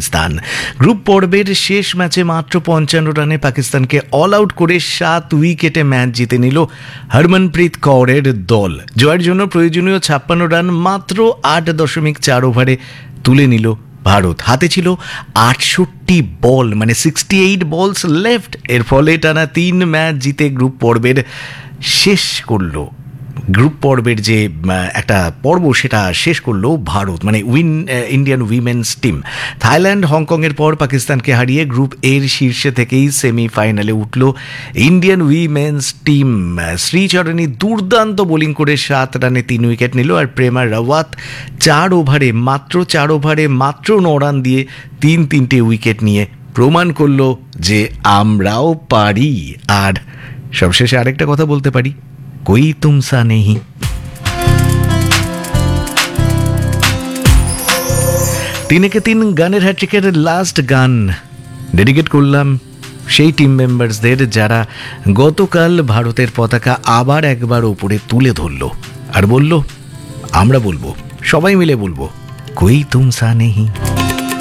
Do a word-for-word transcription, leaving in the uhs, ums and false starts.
Pakistan. Group পর্বের শেষ ম্যাচে মাত্র পঞ্চান্ন রানে পাকিস্তানকে অল আউট করে সাত উইকেটে ম্যাচ জিতে নিল হরমনপ্রীত কৌরের দল। জয়ের জন্য প্রয়োজনীয় ছাপ্পান্ন রান মাত্র আট দশমিক চার ওভারে তুলে নিল ভারত। হাতে ছিল আটষট্টি বল, মানে সিক্সটি এইট বলস লেফট। এর ফলে টানা তিন ম্যাচ জিতে গ্রুপ পর্বের শেষ করলো গ্রুপ পর্বের যে একটা পর্ব সেটা শেষ করলো ভারত, মানে win Indian women's team. Thailand হংকংয়ের পর পাকিস্তানকে হারিয়ে গ্রুপ এর শীর্ষে থেকেই সেমিফাইনালে উঠল ইন্ডিয়ান উইমেন্স টিম। শ্রীচরণী দুর্দান্ত বোলিং করে সাত রানে তিন উইকেট নিল, আর প্রেমা রাওয়াত চার ওভারে মাত্র চার ওভারে মাত্র ন রান দিয়ে তিন তিনটে উইকেট নিয়ে প্রমাণ করলো যে আমরাও পারি। আর সবশেষে আরেকটা কথা বলতে পারি, कोई तुम सा नहीं। তিনে কে তিন গানের হ্যাট্রিকের লাস্ট গান ডেডিকেট করলাম সেই টিম মেম্বার্সদের যারা গতকাল ভারতের পতাকা আবার একবার ওপরে তুলে ধরলো আর বলল, আমরা বলবো, সবাই মিলে বলবো, कोई तुम सा नहीं।